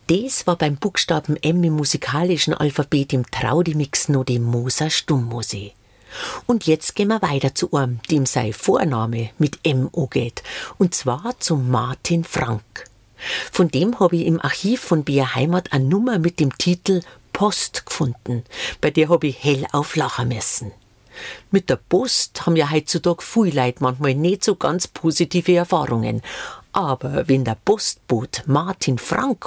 Das war beim Buchstaben M im musikalischen Alphabet im Traudimix noch die Moser Stummmuse. Und jetzt gehen wir weiter zu einem, dem sein Vorname mit M angeht, und zwar zum Martin Frank. Von dem habe ich im Archiv von BR Heimat eine Nummer mit dem Titel Post gefunden, bei der habe ich hellauf lachen müssen. Mit der Post haben ja heutzutage viele Leute manchmal nicht so ganz positive Erfahrungen. Aber wenn der Postbote Martin Frank